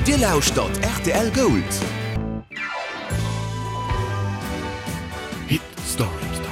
Dir lauscht dort RTL Gold. Hit Story.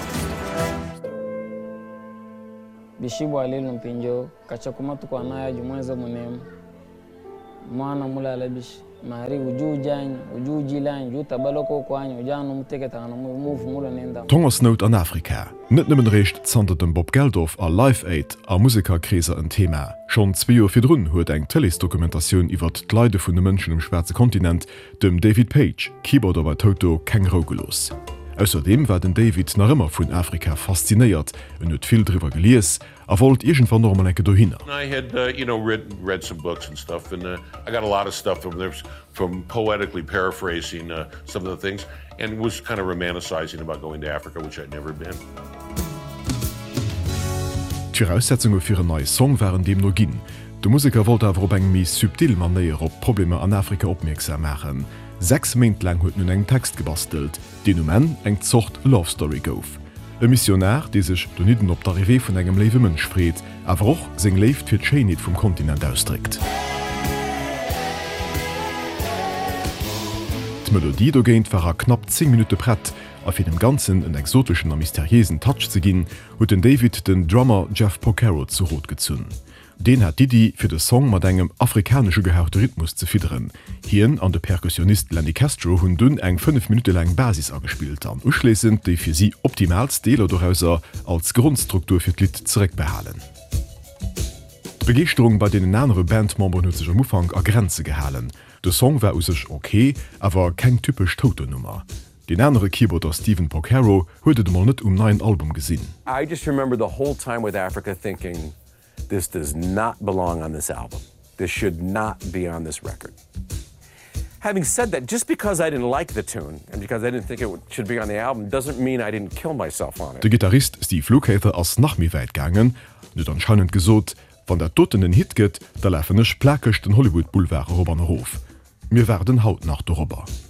Bishibwa lelo mpinjo kachakumatu kwa naya jumweza munemu mwana mulala bishi mari uju janyi uju jilanyi uju tabaloko kwanyi ujanu muteke tangana muvu mulo nenda Hungersnot an Afrika. Net nimmen recht zandert dem Bob Geldof a Live Aid a Musikerkrise ein Thema. Schon 2 Joer firrunn huet eng Telesdokumentatioun iwwer d'Leide vun de Mënschen im Schwarze Kontinent dem David Page, Keyboarder bei Toto keng Rogelos. Außerdem war den David nach immer vun Afrika fasziniert en huet viel drüber gelees, wollt irgend van normal enke do hinner. I had read some books and stuff, and I got a lot of stuff from poetically paraphrasing some of the things, and was kind of romanticizing about going to Africa, which I'd never been. Die Voraussetzungen für einen neuen Song waren dem noch ginn. Der Musiker wollte aber op eng mies subtil Manier op Probleme an Afrika opmerksam machen. 6 Monate lang huet nun eng Text gebastelt, den um eng Zocht Love Story gouf. E Missionär, die sich doniden op d'Arrivée vun engem lewe Mënsch freet, awer och seng Leift fir d'Scheinit vum Kontinent ausstreckt. D'Melodie dogéint war knapp 10 Minuten brett, a fir dem ganzen en exotischen a mysteriesen Touch ze ginn, huet den David den Drummer Jeff Porcaro zu Rot gezünn. Den hat Didi fir de Song mat engem afrikanische gehauchte Rhythmus ze fidderen. Hien an de Perkussionist Lenny Castro hunn dun eng 5 Minuten lang Basis agespielt an uschlesend déi fir sie optimals Deler dohauser als Grundstruktur fir d'Lied zereckbehalen. D'Begeerung bei den andere Bandmember hue sech am Ufang a Grenze gehalen. De Song war usech okay, awer keng typisch Toto-Nummer. Den andere Keyboarder Stephen Porcaro huet mal net 9 Album gesinn. I just remember the whole time with Africa thinking, this does not belong on this album. This should not be on this record. Having said that, just because I didn't like the tune and because I didn't think it should be on the album doesn't mean I didn't kill myself on it. Der Gitarrist Steve Lukather ass nach mir weit gangen, net anscheinend gesot, wann der dotenen Hit gëtt, da läfennech plakecht den Hollywood Boulevard Robberner Hof. Mir werden haut nach darüber.